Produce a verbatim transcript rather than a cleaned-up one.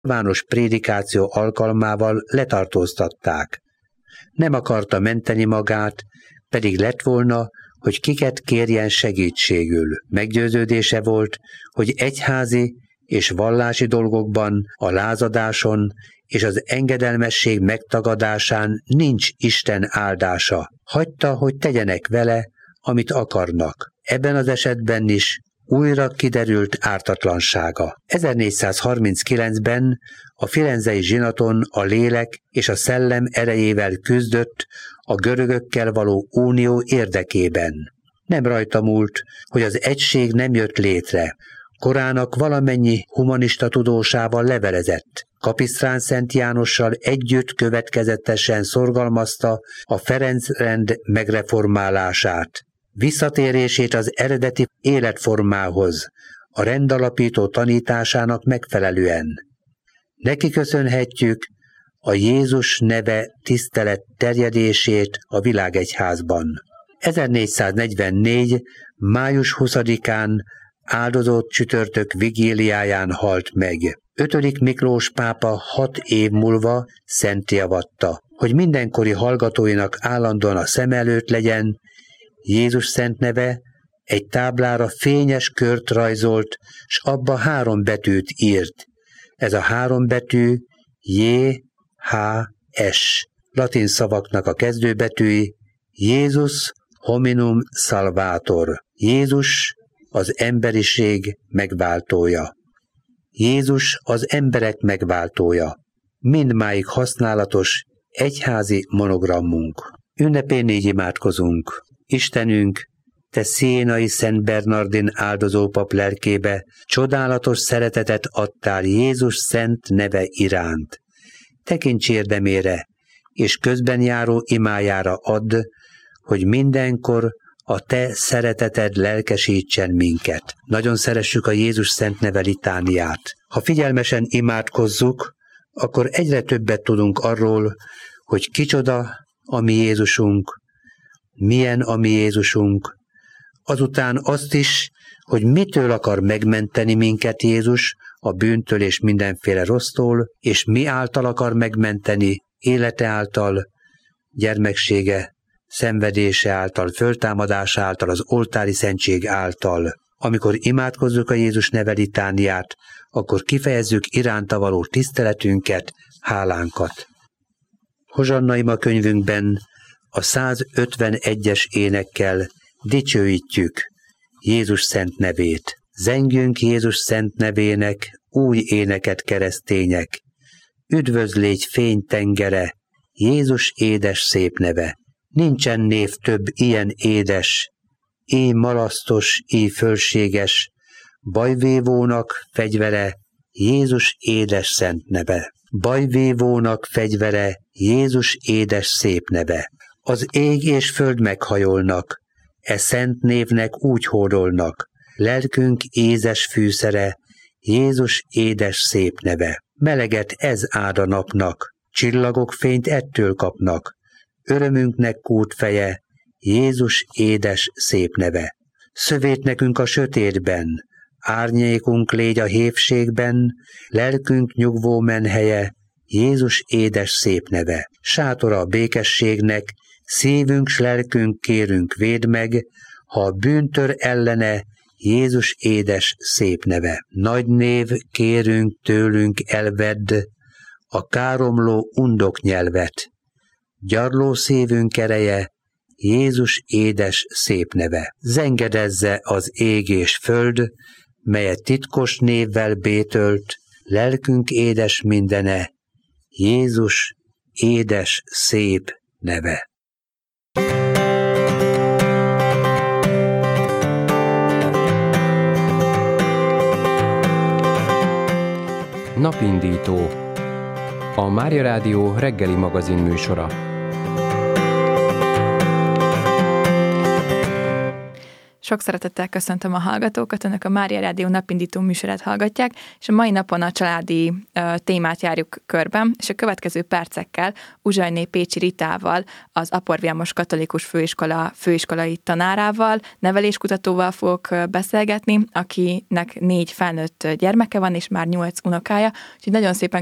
nyilvános prédikáció alkalmával letartóztatták. Nem akarta menteni magát, pedig lett volna, hogy kiket kérjen segítségül. Meggyőződése volt, hogy egyházi és vallási dolgokban, a lázadáson és az engedelmesség megtagadásán nincs Isten áldása. Hagyta, hogy tegyenek vele, amit akarnak. Ebben az esetben is újra kiderült ártatlansága. ezernégyszázharminckilencben a firenzei zsinaton a lélek és a szellem erejével küzdött a görögökkel való unió érdekében. Nem rajta múlt, hogy az egység nem jött létre. Korának valamennyi humanista tudósával levelezett. Kapisztrán Szent Jánossal együtt következetesen szorgalmazta a Ferenc-rend megreformálását, visszatérését az eredeti életformához, a rendalapító tanításának megfelelően. Neki köszönhetjük a Jézus neve tisztelet terjedését a világegyházban. ezernégyszáznegyvennégy. május huszadikán áldozott csütörtök vigíliáján halt meg. Ötödik Miklós pápa hat év múlva szentté avatta, hogy mindenkori hallgatóinak állandóan a szem előtt legyen. Jézus szent neve egy táblára fényes kört rajzolt, s abba három betűt írt. Ez a három betű J H S, latin szavaknak a kezdőbetűi, Jézus hominum salvator, Jézus az emberiség megváltója. Jézus az emberek megváltója. Mindmáig használatos egyházi monogrammunk. Ünnepén így imádkozunk. Istenünk, te Sienai Szent Bernardin áldozópap lelkébe csodálatos szeretetet adtál Jézus szent neve iránt. Tekints érdemére, és közben járó imájára add, hogy mindenkor a te szereteted lelkesítsen minket. Nagyon szeressük a Jézus szent neve litániát. Ha figyelmesen imádkozzuk, akkor egyre többet tudunk arról, hogy kicsoda a mi Jézusunk, milyen a mi Jézusunk, azután azt is, hogy mitől akar megmenteni minket Jézus, a bűntől és mindenféle rossztól, és mi által akar megmenteni, élete által, gyermeksége, szenvedése által, föltámadása által, az oltári szentség által. Amikor imádkozzuk a Jézus neve litániát, akkor kifejezzük iránta való tiszteletünket, hálánkat. Hozsanna ima könyvünkben a százötvenegyes énekkel dicsőítjük Jézus szent nevét. Zengjünk Jézus szent nevének új éneket, keresztények. Üdvözlégy fénytengere, Jézus édes szép neve. Nincsen név több ilyen édes, éj malasztos, éj fölséges, bajvévónak fegyvere, Jézus édes szent neve. Bajvévónak fegyvere, Jézus édes szép neve. Az ég és föld meghajolnak, e szent névnek úgy hódolnak, lelkünk ézes fűszere, Jézus édes szép neve. Meleget ez áld a napnak, csillagok fényt ettől kapnak, örömünknek kútfeje, Jézus édes szép neve. Szövét nekünk a sötétben, árnyékunk légy a hévségben, lelkünk nyugvó menhelye, Jézus édes szép neve. Sátora a békességnek, szívünk s lelkünk kérünk védd meg, ha a bűntör ellene, Jézus édes szép neve. Nagy név kérünk tőlünk elvedd, a káromló undok nyelvet. Gyarló szívünk ereje, Jézus édes szép neve. Zengedezze az ég és föld, melyet titkos névvel bétölt, lelkünk édes mindene, Jézus édes szép neve. Napindító, a Mária Rádió reggeli magazin műsora. Sok szeretettel köszöntöm a hallgatókat, önök a Mária Rádió napindító műsorát hallgatják, és a mai napon a családi uh, témát járjuk körben, és a következő percekkel Uzsajné Pécsi Ritával, az Apor Vilmos Katolikus Főiskola főiskolai tanárával, neveléskutatóval fogok beszélgetni, akinek négy felnőtt gyermeke van, és már nyolc unokája, úgyhogy nagyon szépen